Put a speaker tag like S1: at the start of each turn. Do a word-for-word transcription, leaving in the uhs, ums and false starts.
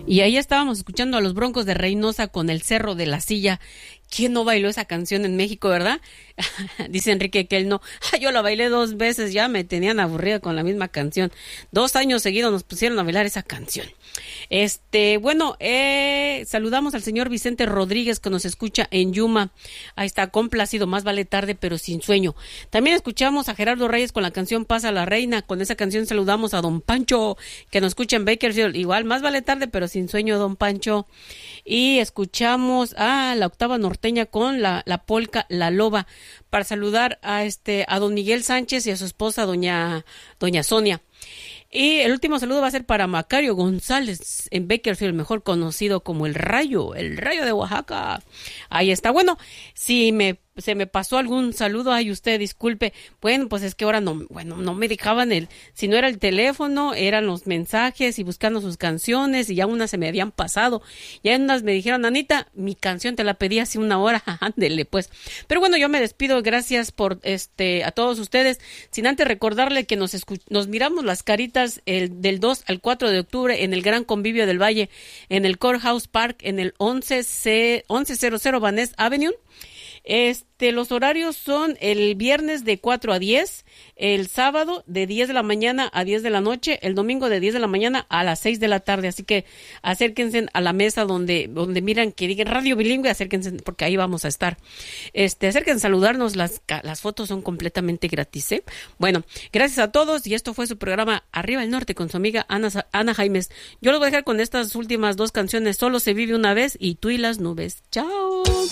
S1: Y ahí estábamos escuchando a los Broncos de Reynosa con El Cerro de la Silla. ¿Quién no bailó esa canción en México, verdad? Dice Enrique que él no. Yo la bailé dos veces, ya me tenían aburrida con la misma canción. Dos años seguidos nos pusieron a bailar esa canción. Este, bueno, eh, saludamos al señor Vicente Rodríguez que nos escucha en Yuma. Ahí está, complacido, más vale tarde pero sin sueño. También escuchamos a Gerardo Reyes con la canción Pasa la Reina. Con esa canción saludamos a don Pancho que nos escucha en Bakersfield. Igual, más vale tarde pero sin sueño, don Pancho. Y escuchamos a la Octava Norteña con la, la polca La Loba para saludar a este a don Miguel Sánchez y a su esposa doña doña Sonia. Y el último saludo va a ser para Macario González en Bakersfield, mejor conocido como El Rayo, El Rayo de Oaxaca. Ahí está. Bueno, si me se me pasó algún saludo, ay, usted disculpe. Bueno, pues es que ahora no, bueno, no me dejaban el, si no era el teléfono, eran los mensajes y buscando sus canciones y ya unas se me habían pasado. Ya unas me dijeron, Anita, mi canción te la pedí hace una hora, ándele pues. Pero bueno, yo me despido, gracias por este, a todos ustedes, sin antes recordarle que nos escu- nos miramos las caritas el, del dos al cuatro de octubre en el Gran Convivio del Valle, en el Courthouse Park, en el once C, once cero cero Van Ness Avenue. Este, los horarios son el viernes de cuatro a diez, el sábado de diez de la mañana a diez de la noche, el domingo de diez de la mañana a las seis de la tarde. Así que acérquense a la mesa donde, donde miran que digan Radio Bilingüe, acérquense porque ahí vamos a estar. Este, acérquense a saludarnos, las, las fotos son completamente gratis, ¿eh? Bueno, gracias a todos y esto fue su programa Arriba el Norte con su amiga Ana, Ana Jaimes. Yo los voy a dejar con estas últimas dos canciones, Solo se vive una vez y Tú y las nubes. Chao.